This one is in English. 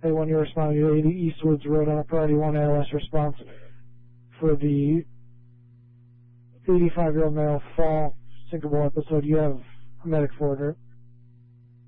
Hey, when you responded to 80 Eastwoods Road on a priority 1 ALS response for the 85-year-old male fall sinkable episode. You have a medic for it, right?